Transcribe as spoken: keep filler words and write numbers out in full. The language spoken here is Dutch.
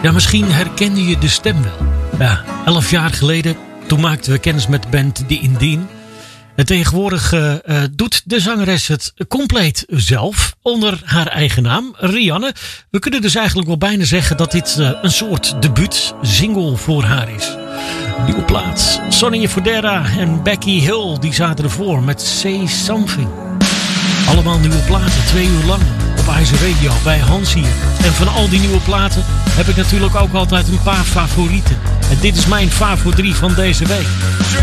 Ja, misschien herkende je de stem wel. Ja, elf jaar geleden, toen maakten we kennis met de band The Indien. En tegenwoordig uh, uh, doet de zangeres het compleet zelf, onder haar eigen naam, Rianne. We kunnen dus eigenlijk wel bijna zeggen dat dit uh, een soort debuut-single voor haar is. Nieuwe plaat. Sonny Fodera en Becky Hill, die zaten ervoor met Say Something. Allemaal nieuwe platen, twee uur lang op IJzer Radio bij Hans hier. En van al die nieuwe platen heb ik natuurlijk ook altijd een paar favorieten. En dit is mijn favoriet van deze week.